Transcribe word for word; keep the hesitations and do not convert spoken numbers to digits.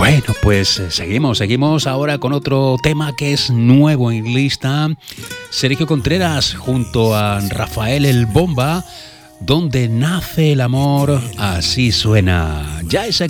Bueno, pues eh, seguimos, seguimos ahora con otro tema que es nuevo en lista. Sergio Contreras junto a Rafael el Bomba, donde nace el amor, así suena. Ya es aquí.